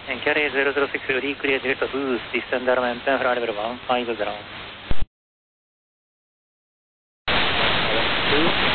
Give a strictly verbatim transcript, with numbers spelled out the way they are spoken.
And carry zero zero six, recreate it to boost, descend the momentum, flight level one five zero. Two.